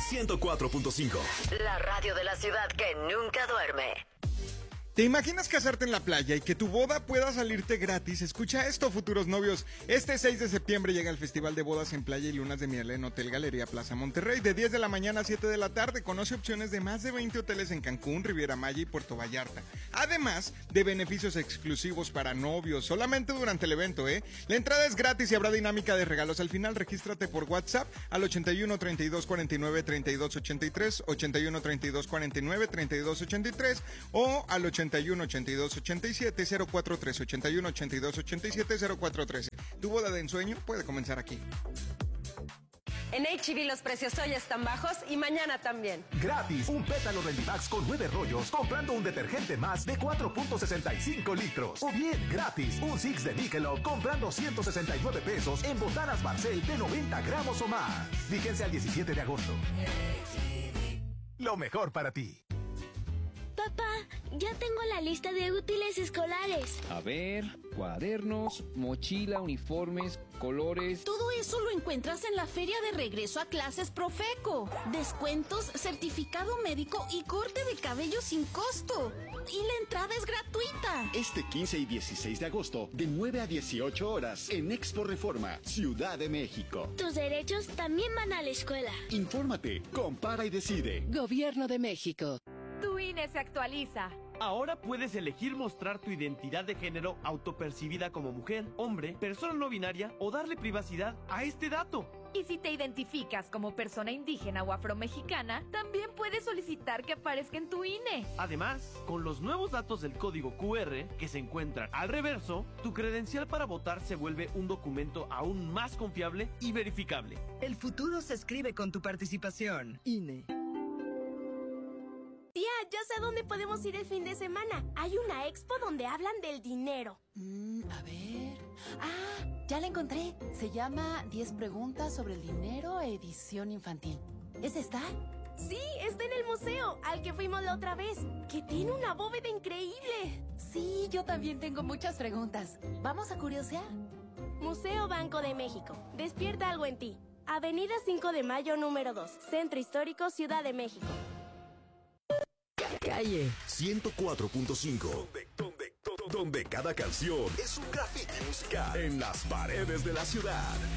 104.5. La radio de la ciudad que nunca duerme. ¿Te imaginas casarte en la playa y que tu boda pueda salirte gratis? Escucha esto, futuros novios. Este 6 de septiembre llega el Festival de Bodas en Playa y Lunas de Miel en Hotel Galería Plaza Monterrey. De 10 de la mañana a 7 de la tarde. Conoce opciones de más de 20 hoteles en Cancún, Riviera Maya y Puerto Vallarta. Además de beneficios exclusivos para novios, solamente durante el evento, La entrada es gratis y habrá dinámica de regalos. Al final, regístrate por WhatsApp al 81 32 49 32 83, 81 32 49 32 83 o al 81 82 87 043, 81 82 87 043. Tu boda de ensueño puede comenzar aquí. En H-E-B los precios hoy están bajos y mañana también. Gratis, un pétalo Rendimax con 9 rollos comprando un detergente más de 4.65 litros. O bien, gratis, un Six de Michelob comprando 169 pesos en botanas Barcel de 90 gramos o más. Fíjense al 17 de agosto. Lo mejor para ti. Papá, ya tengo la lista de útiles escolares. A ver, cuadernos, mochila, uniformes, colores. Todo eso lo encuentras en la feria de regreso a clases Profeco. Descuentos, certificado médico y corte de cabello sin costo. Y la entrada es gratuita. Este 15 y 16 de agosto, de 9 a 18 horas, en Expo Reforma, Ciudad de México. Tus derechos también van a la escuela. Infórmate, compara y decide. Gobierno de México. Tu INE se actualiza. Ahora puedes elegir mostrar tu identidad de género autopercibida como mujer, hombre, persona no binaria o darle privacidad a este dato. Y si te identificas como persona indígena o afromexicana, también puedes solicitar que aparezca en tu INE. Además, con los nuevos datos del código QR que se encuentran al reverso, tu credencial para votar se vuelve un documento aún más confiable y verificable. El futuro se escribe con tu participación. INE. Tía, ya sé dónde podemos ir el fin de semana. Hay una expo donde hablan del dinero. A ver... Ah, ya la encontré. Se llama 10 preguntas sobre el dinero, edición infantil. ¿Es esta? Sí, está en el museo, al que fuimos la otra vez, que tiene una bóveda increíble. Sí, yo también tengo muchas preguntas. ¿Vamos a curiosear? Museo Banco de México. Despierta algo en ti. Avenida 5 de Mayo, número 2. Centro Histórico, Ciudad de México. Calle 104.5, donde cada canción es un graffiti musical en las paredes de la ciudad.